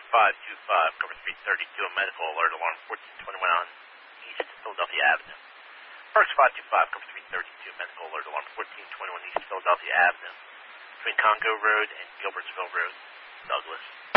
525, cover 332, a medical alert, alarm 1421 on East Philadelphia Avenue. Parks 525, cover 332, medical alert, alarm 1421 East Philadelphia Avenue. Between Congo Road and Gilbertsville Road, Douglas.